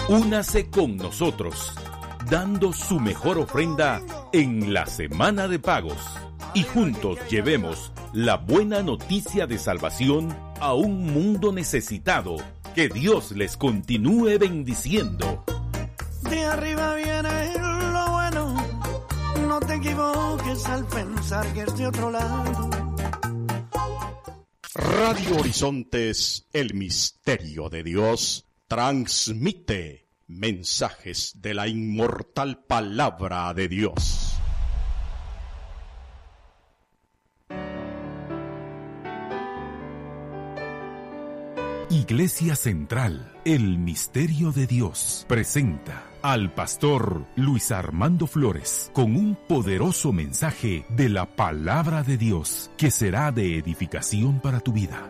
Únase con nosotros, dando su mejor ofrenda en la Semana de Pagos. Y juntos llevemos la buena noticia de salvación a un mundo necesitado. Que Dios les continúe bendiciendo. De arriba viene lo bueno, no te equivoques al pensar que es de otro lado. Radio Horizontes, el misterio de Dios, transmite mensajes de la inmortal palabra de Dios. Iglesia Central, el misterio de Dios, presenta al pastor Luis Armando Flores con un poderoso mensaje de la palabra de Dios que será de edificación para tu vida.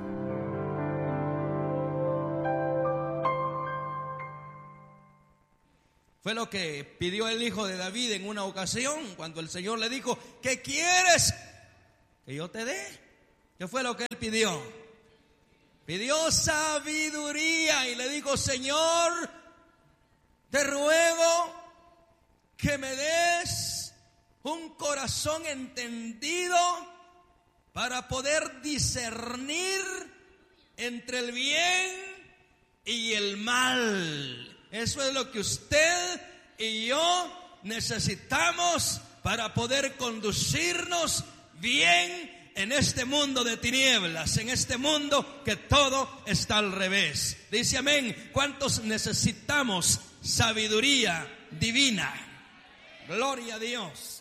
Fue lo que pidió el hijo de David en una ocasión cuando el Señor le dijo: ¿qué quieres que yo te dé? ¿Qué fue lo que él pidió? Pidió sabiduría y le dijo: Señor, te ruego que me des un corazón entendido para poder discernir entre el bien y el mal. Eso es lo que usted y yo necesitamos para poder conducirnos bien en este mundo de tinieblas, en este mundo que todo está al revés. Dice amén. ¿Cuántos necesitamos sabiduría divina? Gloria a Dios.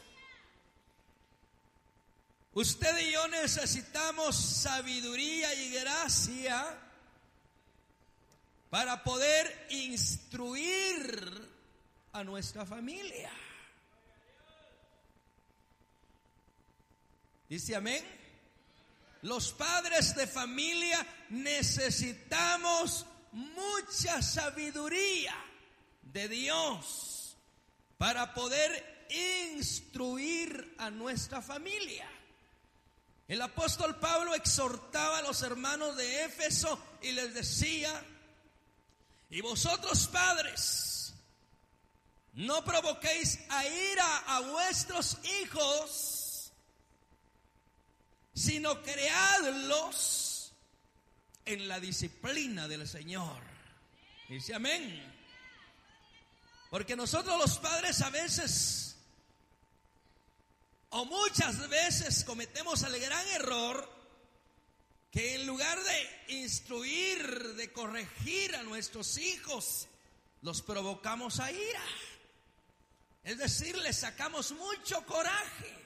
Usted y yo necesitamos sabiduría y gracia para poder instruir a nuestra familia. Dice amén. Los padres de familia necesitamos mucha sabiduría de Dios para poder instruir a nuestra familia. El apóstol Pablo exhortaba a los hermanos de Éfeso y les decía: y vosotros padres, no provoquéis a ira a vuestros hijos, sino creadlos en la disciplina del Señor. Dice amén. Porque nosotros los padres a veces, o muchas veces, cometemos el gran error que en lugar de instruir, de corregir a nuestros hijos, los provocamos a ira. Es decir, les sacamos mucho coraje.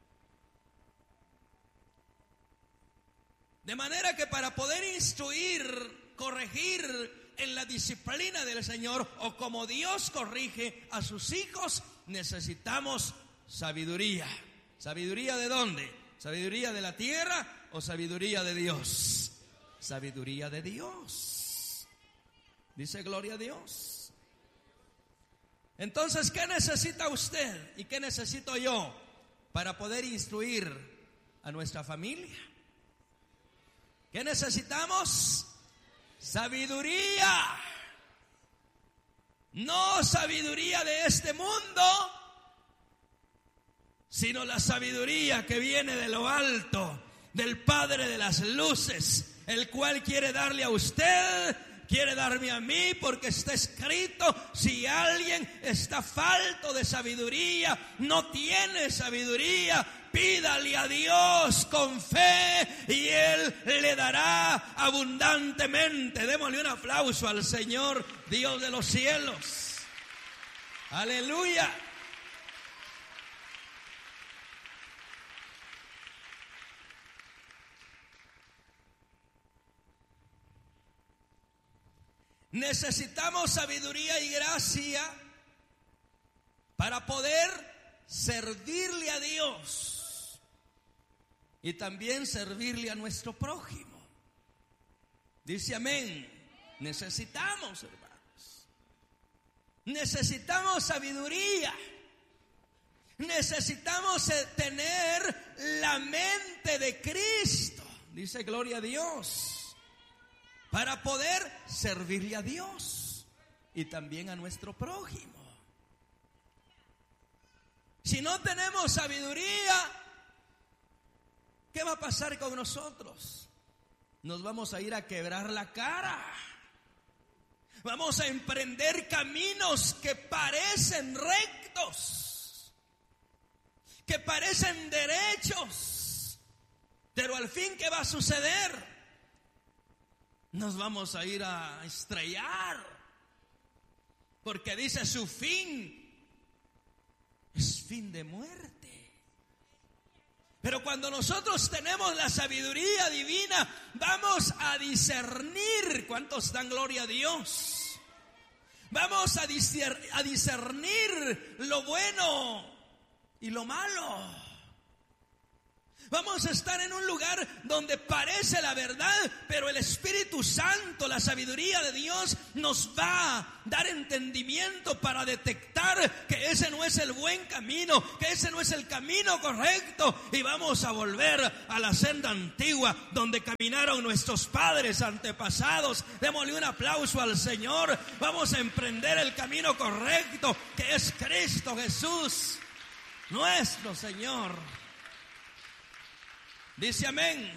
De manera que para poder instruir, corregir en la disciplina del Señor, o como Dios corrige a sus hijos, necesitamos sabiduría. ¿Sabiduría de dónde? ¿Sabiduría de la tierra o sabiduría de Dios? Sabiduría de Dios. Dice gloria a Dios. Entonces, ¿qué necesita usted y qué necesito yo para poder instruir a nuestra familia? ¿Qué necesitamos? Sabiduría. No sabiduría de este mundo, sino la sabiduría que viene de lo alto, del Padre de las luces, el cual quiere darle a usted, quiere darme a mí, porque está escrito: si alguien está falto de sabiduría, no tiene sabiduría, pídale a Dios con fe y Él le dará abundantemente. Démosle un aplauso al Señor, Dios de los cielos. Aleluya. Necesitamos sabiduría y gracia para poder servirle a Dios y también servirle a nuestro prójimo. Dice amén. Necesitamos, hermanos. Necesitamos sabiduría. Necesitamos tener la mente de Cristo. Dice gloria a Dios. Para poder servirle a Dios. y también a nuestro prójimo. Si no tenemos sabiduría, ¿qué va a pasar con nosotros? Nos vamos a ir a quebrar la cara. Vamos a emprender caminos que parecen rectos, que parecen derechos, pero al fin, ¿qué va a suceder? Nos vamos a ir a estrellar, porque dice su fin es fin de muerte. Pero cuando nosotros tenemos la sabiduría divina, vamos a discernir. ¿Cuántos dan gloria a Dios? Vamos a discernir lo bueno y lo malo. Vamos a estar en un lugar donde parece la verdad, pero el Espíritu Santo, la sabiduría de Dios, nos va a dar entendimiento para detectar que ese no es el buen camino, que ese no es el camino correcto, y vamos a volver a la senda antigua donde caminaron nuestros padres antepasados. Démosle un aplauso al Señor. Vamos a emprender el camino correcto, que es Cristo Jesús, nuestro Señor. Dice amén.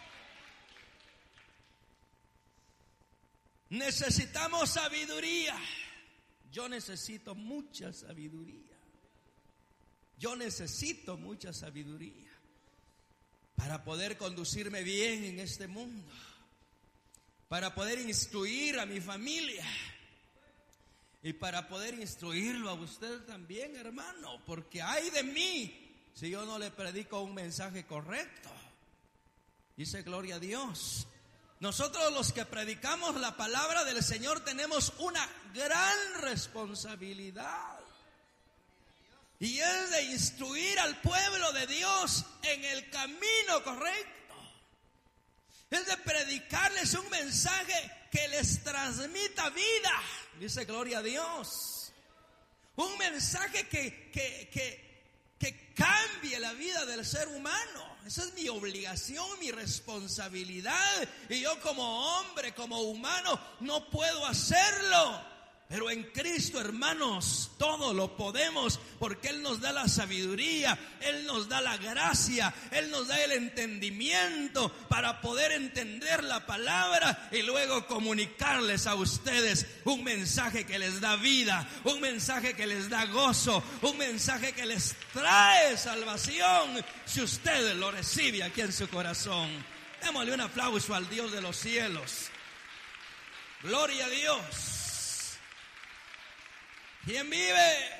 Necesitamos sabiduría. Yo necesito mucha sabiduría. Yo necesito mucha sabiduría para poder conducirme bien en este mundo, para poder instruir a mi familia y para poder instruirlo a usted también, hermano, porque ay de mí si yo no le predico un mensaje correcto. Dice gloria a Dios. Nosotros los que predicamos la palabra del Señor tenemos una gran responsabilidad, y es de instruir al pueblo de Dios en el camino correcto. Es de predicarles un mensaje que les transmita vida. Dice gloria a Dios. Un mensaje que cambie la vida del ser humano. Esa es mi obligación, mi responsabilidad. Y yo como hombre, como humano, no puedo hacerlo. Pero en Cristo, hermanos, todo lo podemos, porque Él nos da la sabiduría, Él nos da la gracia, Él nos da el entendimiento para poder entender la palabra y luego comunicarles a ustedes un mensaje que les da vida, un mensaje que les da gozo, un mensaje que les trae salvación, si usted lo recibe aquí en su corazón. Démosle un aplauso al Dios de los cielos. Gloria a Dios. ¿Quién vive?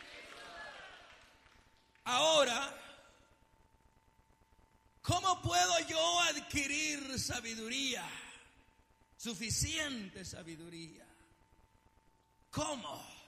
Ahora, ¿cómo puedo yo adquirir sabiduría? Suficiente sabiduría. ¿Cómo?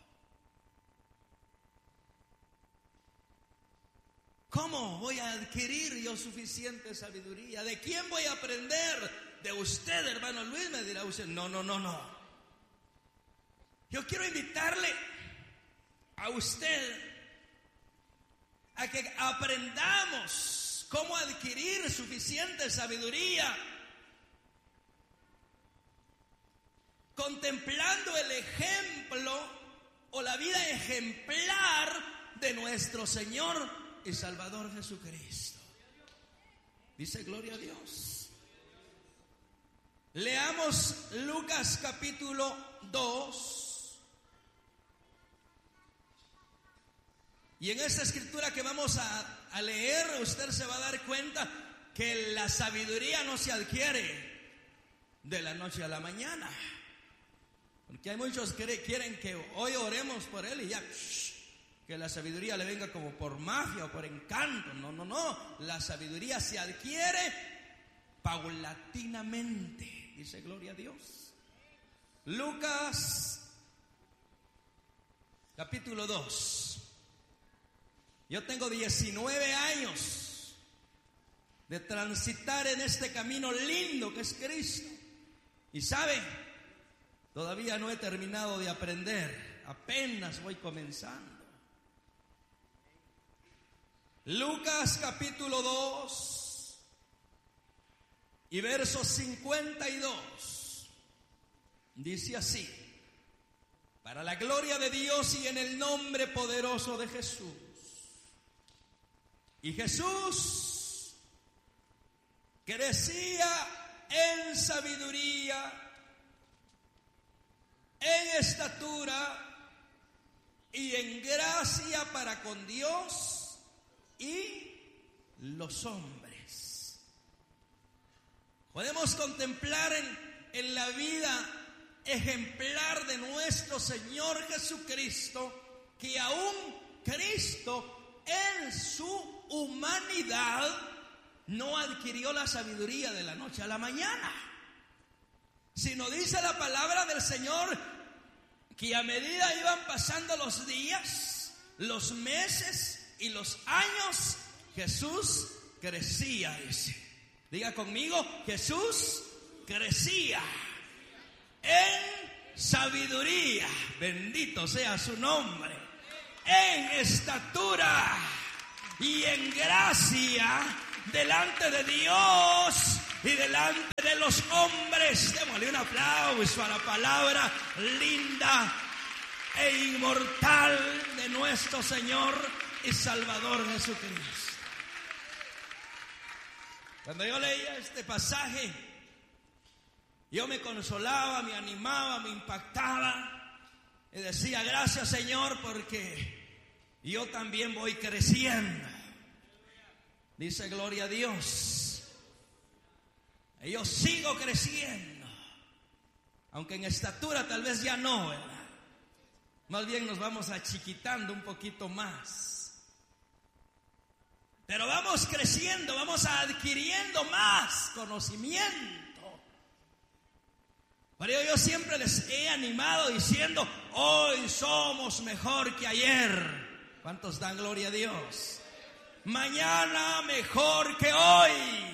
¿Cómo voy a adquirir yo suficiente sabiduría? ¿De quién voy a aprender? De usted, hermano Luis, me dirá usted. No. Yo quiero invitarle a usted a que aprendamos cómo adquirir suficiente sabiduría, contemplando el ejemplo o la vida ejemplar de nuestro Señor y Salvador Jesucristo. Dice gloria a Dios. Leamos Lucas capítulo 2. Y en esta escritura que vamos a leer, usted se va a dar cuenta que la sabiduría no se adquiere de la noche a la mañana. Porque hay muchos que quieren que hoy oremos por él y ya, que la sabiduría le venga como por magia o por encanto. No. La sabiduría se adquiere paulatinamente. Dice gloria a Dios. Lucas capítulo 2. Yo tengo 19 años de transitar en este camino lindo que es Cristo. Y sabe, todavía no he terminado de aprender, apenas voy comenzando. Lucas capítulo 2 y verso 52. Dice así, Para la gloria de Dios y en el nombre poderoso de Jesús. Y Jesús crecía en sabiduría, en estatura y en gracia para con Dios y los hombres. Podemos contemplar en la vida ejemplar de nuestro Señor Jesucristo, que aún Cristo en su humanidad no adquirió la sabiduría de la noche a la mañana, sino dice la palabra del Señor que a medida iban pasando los días, los meses y los años, Jesús crecía, dice. Diga conmigo, Jesús crecía en sabiduría, bendito sea su nombre, en estatura y en gracia delante de Dios y delante de los hombres. Démosle un aplauso a la palabra linda e inmortal de nuestro Señor y Salvador Jesucristo. Cuando yo leía este pasaje, yo me consolaba, me animaba, me impactaba y decía: gracias, Señor, porque yo también voy creciendo. Dice, gloria a Dios. Y yo sigo creciendo, aunque en estatura tal vez ya no, ¿verdad? Más bien nos vamos achiquitando un poquito más. Pero vamos creciendo, vamos adquiriendo más conocimiento. Por ello yo siempre les he animado diciendo: hoy somos mejor que ayer. ¿Cuántos dan gloria a Dios? Mañana mejor que hoy.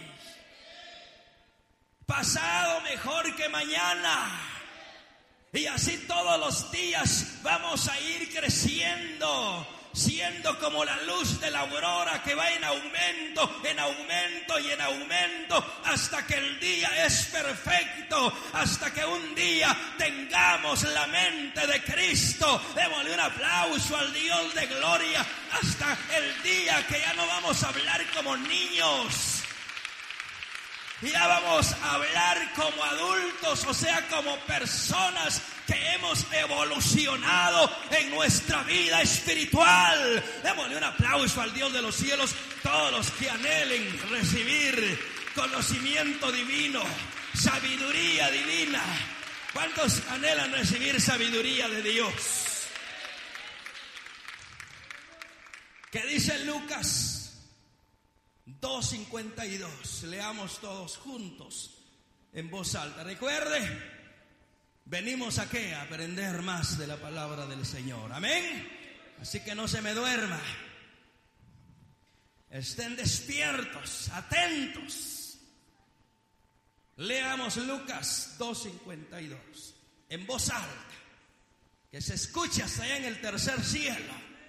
Pasado mejor que mañana. Y así todos los días vamos a ir creciendo, siendo como la luz de la aurora que va en aumento, en aumento y en aumento, hasta que el día es perfecto, hasta que un día tengamos la mente de Cristo. Démosle un aplauso al Dios de gloria, hasta el día que ya no vamos a hablar como niños. Ya vamos a hablar como adultos, o sea, como personas que hemos evolucionado en nuestra vida espiritual. Démosle un aplauso al Dios de los cielos, todos los que anhelen recibir conocimiento divino, sabiduría divina. ¿Cuántos anhelan recibir sabiduría de Dios? ¿Qué dice Lucas 2:52? Leamos todos juntos en voz alta. Recuerde, venimos aquí a aprender más de la palabra del Señor. Amén. Así que no se me duerma. Estén despiertos, atentos. Leamos Lucas 2:52 en voz alta, que se escuche hasta allá en el tercer cielo.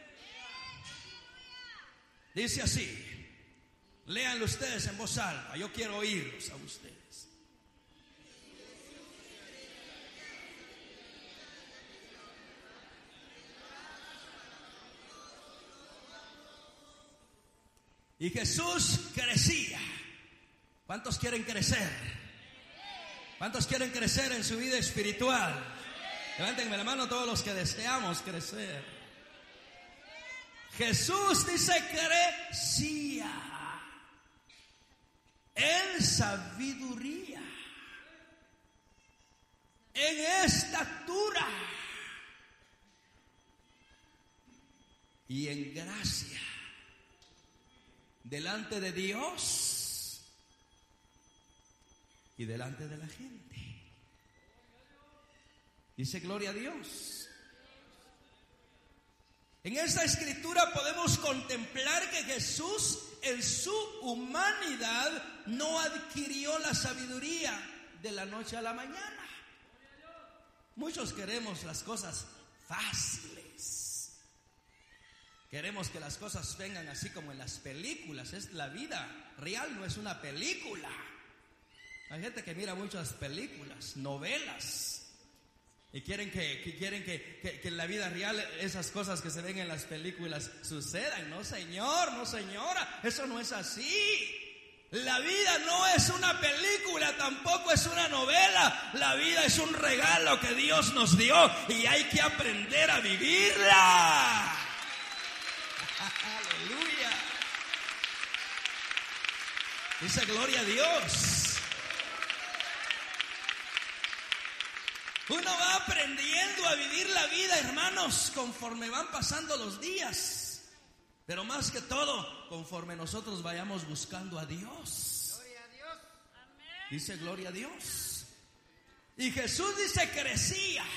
Dice así. Léanlo ustedes en voz alta. Yo quiero oírlos a ustedes. Y Jesús crecía. ¿Cuántos quieren crecer? ¿Cuántos quieren crecer en su vida espiritual? Levántenme la mano todos los que deseamos crecer. Jesús dice crecía en sabiduría, en estatura y en gracia delante de Dios y delante de la gente. Dice gloria a Dios. En esta escritura podemos contemplar que Jesús en su humanidad no adquirió la sabiduría de la noche a la mañana. Muchos queremos las cosas fáciles. Queremos que las cosas vengan así como en las películas. Es la vida real, no es una película. Hay gente que mira muchas películas, novelas. Y quieren que en la vida real esas cosas que se ven en las películas sucedan. No, señor, no, señora, eso no es así. La vida no es una película, tampoco es una novela. La vida es un regalo que Dios nos dio y hay que aprender a vivirla. Aleluya. Dice gloria a Dios. Uno va aprendiendo a vivir la vida, hermanos, conforme van pasando los días. Pero más que todo, conforme nosotros vayamos buscando a Dios. Gloria a Dios. Dice gloria a Dios. Y Jesús dice crecía.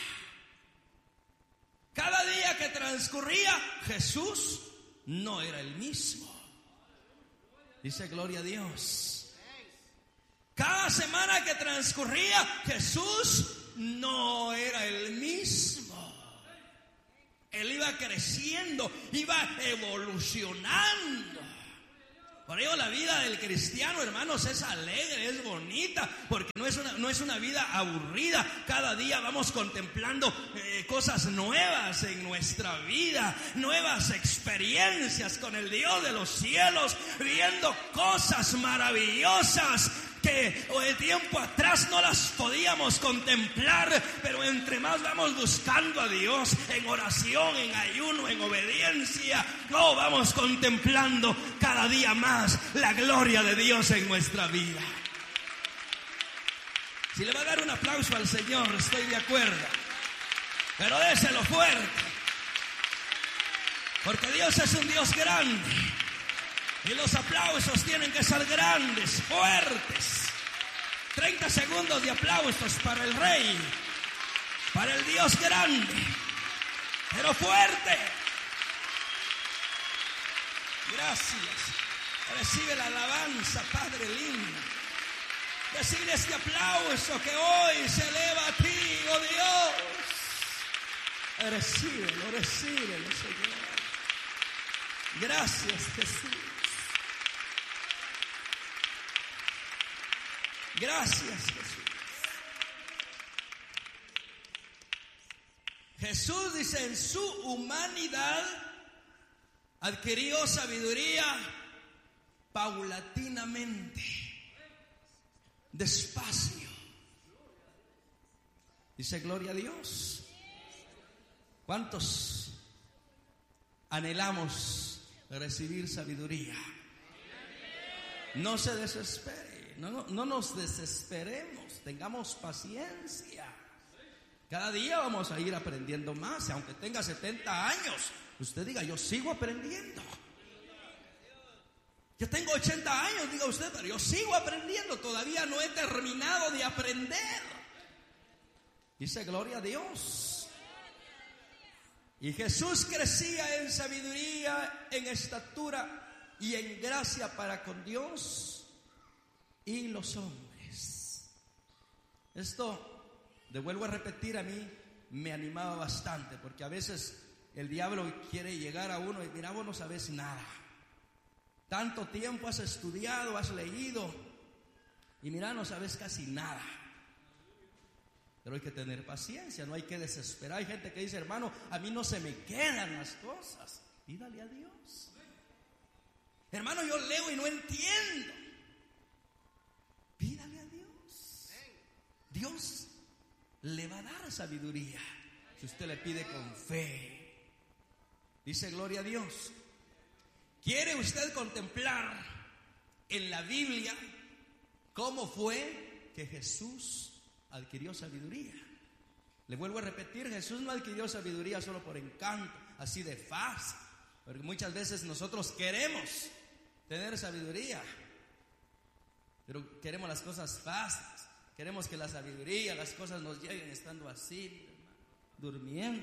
Cada día que transcurría, Jesús no era el mismo. Dice gloria a Dios. Cada semana que transcurría, Jesús no era el mismo. Él iba creciendo, iba evolucionando. Por ello la vida del cristiano, hermanos, es alegre, es bonita, porque no es una vida aburrida. Cada día vamos contemplando cosas nuevas en nuestra vida, nuevas experiencias con el Dios de los cielos, viendo cosas maravillosas que de tiempo atrás no las podíamos contemplar, pero entre más vamos buscando a Dios en oración, en ayuno, en obediencia, vamos contemplando cada día más la gloria de Dios en nuestra vida. Si le va a dar un aplauso al Señor, estoy de acuerdo, pero déselo fuerte, porque Dios es un Dios grande. Y los aplausos tienen que ser grandes, fuertes. 30 segundos de aplausos para el Rey, para el Dios grande, pero fuerte. Gracias. Recibe la alabanza, Padre lindo. Recibe este aplauso que hoy se eleva a ti, oh Dios. Recíbelo, Señor. Gracias, Jesús. Gracias, Jesús. Jesús dice, en su humanidad adquirió sabiduría paulatinamente, despacio. Dice gloria a Dios. ¿Cuántos anhelamos recibir sabiduría? No se desespere. No nos desesperemos, tengamos paciencia. Cada día vamos a ir aprendiendo más. Aunque tenga 70 años, usted diga, yo sigo aprendiendo. Yo tengo 80 años, diga usted, pero yo sigo aprendiendo. Todavía no he terminado de aprender. Dice gloria a Dios. Y Jesús crecía en sabiduría, en estatura y en gracia para con Dios y los hombres. Esto, le vuelvo a repetir, a mí me animaba bastante, porque a veces el diablo quiere llegar a uno y mira, vos no sabes nada. Tanto tiempo has estudiado, has leído y mira, no sabes casi nada. Pero hay que tener paciencia, no hay que desesperar. Hay gente que dice, hermano, a mí no se me quedan las cosas. Pídale a Dios. Hermano, yo leo y no entiendo. Pídale a Dios. Dios le va a dar sabiduría si usted le pide con fe. Dice gloria a Dios. ¿Quiere usted contemplar en la Biblia cómo fue que Jesús adquirió sabiduría? Le vuelvo a repetir, Jesús no adquirió sabiduría solo por encanto, así de fácil, porque muchas veces nosotros queremos tener sabiduría, pero queremos las cosas fáciles. Queremos que la sabiduría, las cosas nos lleguen estando así, durmiendo.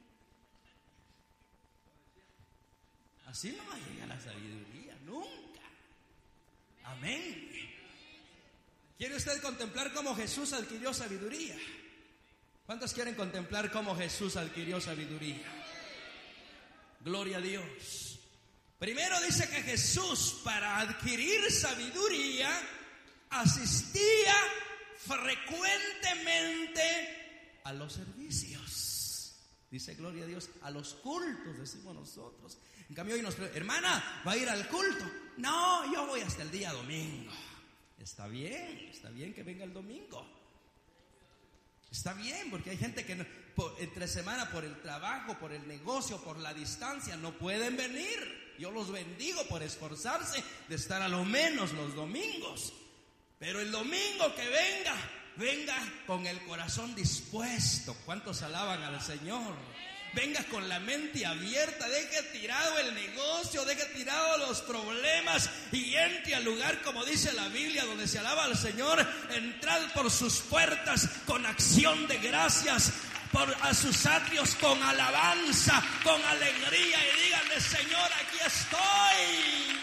Así no llega la sabiduría, nunca. Amén. ¿Quiere usted contemplar cómo Jesús adquirió sabiduría? ¿Cuántos quieren contemplar cómo Jesús adquirió sabiduría? Gloria a Dios. Primero dice que Jesús, para adquirir sabiduría, asistía frecuentemente a los servicios. Dice, gloria a Dios, a los cultos, decimos nosotros. En cambio hoy nos preguntan, hermana, ¿va a ir al culto? No, yo voy hasta el día domingo. Está bien que venga el domingo. Está bien, porque hay gente que entre semana por el trabajo, por el negocio, por la distancia, no pueden venir. Yo los bendigo por esforzarse de estar a lo menos los domingos. Pero el domingo que venga con el corazón dispuesto. ¿Cuántos alaban al Señor? Venga con la mente abierta, deje tirado el negocio, deje tirado los problemas y entre al lugar, como dice la Biblia, donde se alaba al Señor. Entrad por sus puertas con acción de gracias, a sus atrios con alabanza, con alegría, y díganle, Señor, aquí estoy.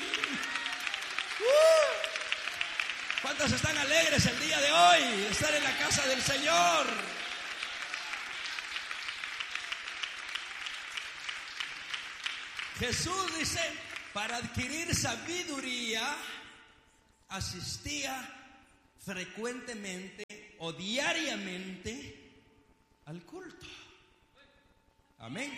¿Cuántos están alegres el día de hoy de estar en la casa del Señor? Jesús dice, para adquirir sabiduría, asistía frecuentemente o diariamente al culto. Amén.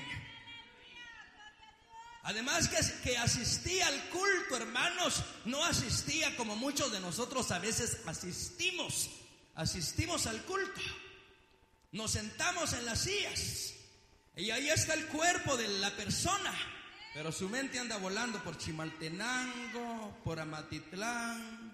Además que asistía al culto, hermanos, no asistía como muchos de nosotros a veces asistimos al culto. Nos sentamos en las sillas y ahí está el cuerpo de la persona, pero su mente anda volando por Chimaltenango, por Amatitlán,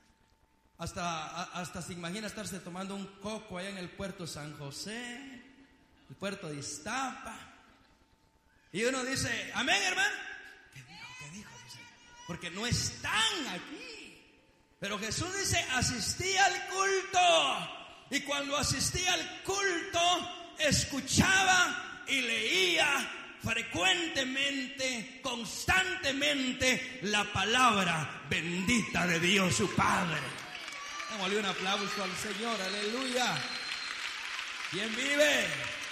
hasta se imagina estarse tomando un coco allá en el puerto San José, el puerto de Iztapa. Y uno dice, amén, hermano. ¿Qué dijo? Dice, porque no están aquí. Pero Jesús dice, asistía al culto. Y cuando asistía al culto, escuchaba y leía frecuentemente, constantemente la palabra bendita de Dios su Padre. Démosle un aplauso al Señor, aleluya. ¿Quién vive?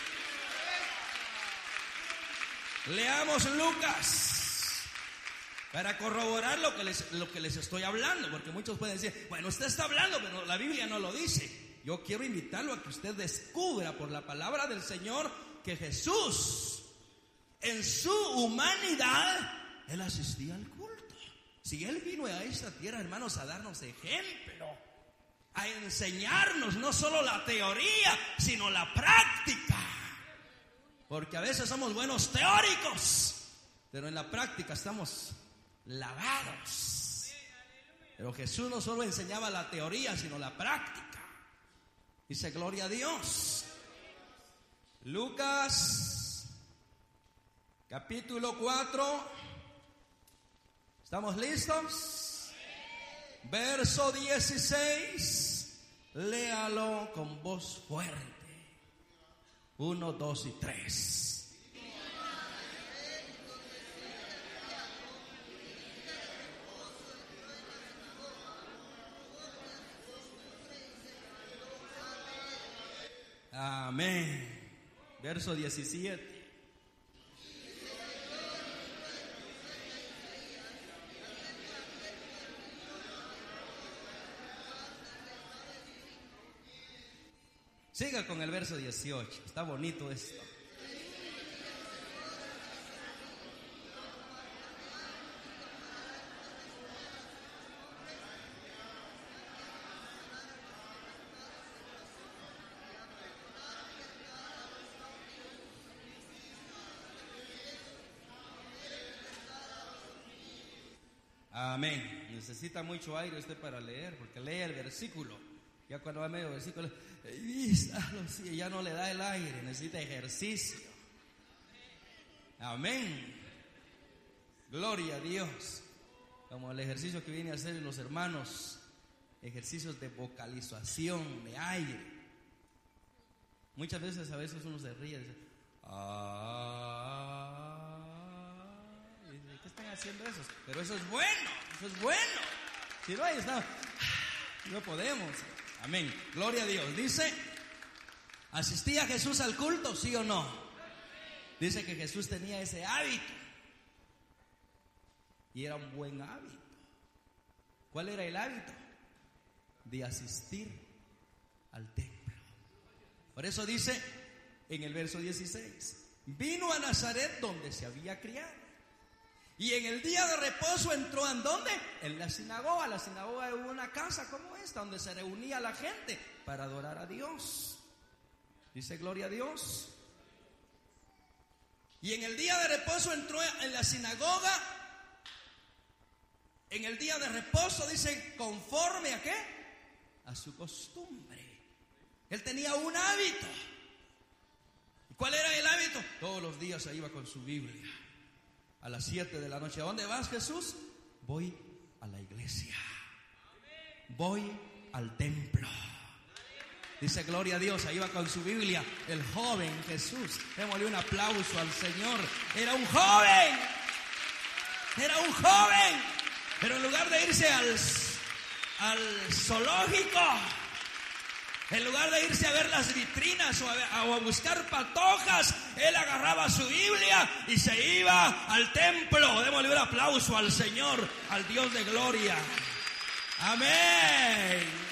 Leamos Lucas para corroborar lo que les estoy hablando, porque muchos pueden decir, bueno, usted está hablando, pero la Biblia no lo dice. Yo quiero invitarlo a que usted descubra por la palabra del Señor que Jesús, en su humanidad, Él asistía al culto. Si Él vino a esta tierra, hermanos, a darnos ejemplo, a enseñarnos no solo la teoría, sino la práctica. Porque a veces somos buenos teóricos, pero en la práctica estamos lavados. Pero Jesús no solo enseñaba la teoría, sino la práctica. Dice, gloria a Dios. Lucas, capítulo 4. ¿Estamos listos? Verso 16. Léalo con voz fuerte. 1, 2 y 3. Amén. Verso 17. Siga con el verso 18. Está bonito esto. Amén. Necesita mucho aire usted para leer, porque lee el versículo. Ya cuando va medio versículo, ya no le da el aire, necesita ejercicio. Amén. Gloria a Dios. Como el ejercicio que viene a hacer los hermanos, ejercicios de vocalización, de aire. Muchas veces, uno se ríe y dice, ¿qué están haciendo esos? Pero eso es bueno, Si no, ahí está, no podemos. Amén, gloria a Dios. Dice, ¿asistía Jesús al culto? ¿Sí o no? Dice que Jesús tenía ese hábito. Y era un buen hábito. ¿Cuál era el hábito? De asistir al templo. Por eso dice en el verso 16, vino a Nazaret donde se había criado. Y en el día de reposo entró ¿en dónde? En la sinagoga. La sinagoga era una casa como esta, donde se reunía la gente para adorar a Dios. Dice gloria a Dios. Y en el día de reposo entró en la sinagoga. En el día de reposo dice conforme ¿a qué? A su costumbre. Él tenía un hábito. ¿Y cuál era el hábito? Todos los días se iba con su Biblia. A las 7 de la noche. ¿A dónde vas, Jesús? Voy a la iglesia. Voy al templo. Dice gloria a Dios, ahí va con su Biblia el joven Jesús. Démosle un aplauso al Señor. Era un joven. Era un joven. Pero en lugar de irse al zoológico, en lugar de irse a ver las vitrinas o a buscar patojas, él agarraba su Biblia y se iba al templo. Démosle un aplauso al Señor, al Dios de gloria. Amén.